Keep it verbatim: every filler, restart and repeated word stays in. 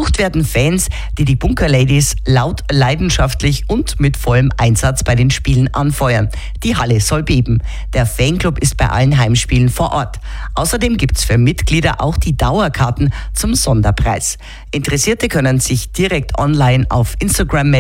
Gesucht werden Fans, die die Bunker Ladies laut, leidenschaftlich und mit vollem Einsatz bei den Spielen anfeuern. Die Halle soll beben. Der Fanclub ist bei allen Heimspielen vor Ort. Außerdem gibt es für Mitglieder auch die Dauerkarten zum Sonderpreis. Interessierte können sich direkt online auf Instagram melden.